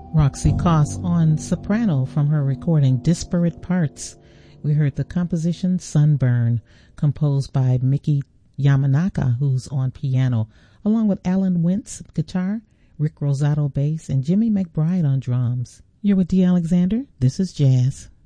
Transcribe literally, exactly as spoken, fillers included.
Roxy Koss on soprano from her recording Disparate Parts. We heard the composition Sunburn, composed by Miki Yamanaka, who's on piano, along with Alan Wentz guitar, Rick Rosato bass, and Jimmy McBride on drums. You're with Dee Alexander. This is Jazz.